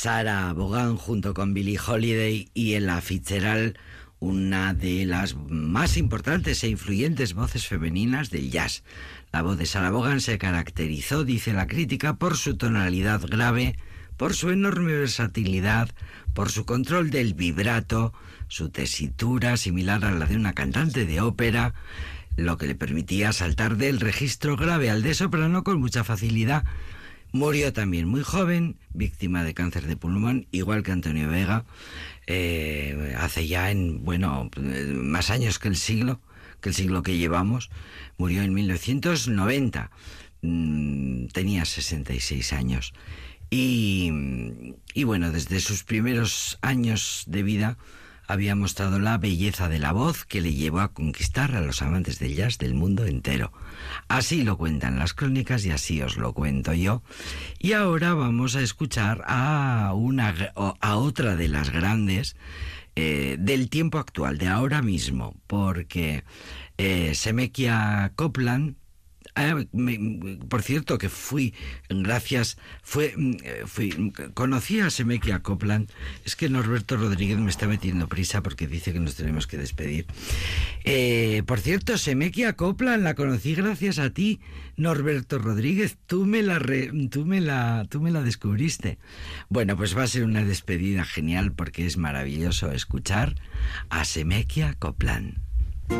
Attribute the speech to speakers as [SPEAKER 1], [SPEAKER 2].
[SPEAKER 1] Sarah Vaughan junto con Billie Holiday y Ella Fitzgerald, una de las más importantes e influyentes voces femeninas del jazz. La voz de Sarah Vaughan se caracterizó, dice la crítica, por su tonalidad grave, por su enorme versatilidad, por su control del vibrato, su tesitura similar a la de una cantante de ópera, lo que le permitía saltar del registro grave al de soprano con mucha facilidad. Murió también muy joven, víctima de cáncer de pulmón, igual que Antonio Vega, hace ya más años que el siglo que llevamos. Murió en 1990, tenía 66 años. Y bueno, desde sus primeros años de vida había mostrado la belleza de la voz que le llevó a conquistar a los amantes del jazz del mundo entero. Así lo cuentan las crónicas y así os lo cuento yo. Y ahora vamos a escuchar a otra de las grandes del tiempo actual, de ahora mismo, porque Shemekia Copeland, por cierto, que conocí a Shemekia Copeland. Es que Norberto Rodríguez me está metiendo prisa porque dice que nos tenemos que despedir. Por cierto, Shemekia Copeland la conocí gracias a ti, Norberto Rodríguez. Tú me la descubriste. Bueno, pues va a ser una despedida genial porque es maravilloso escuchar a Shemekia Copeland.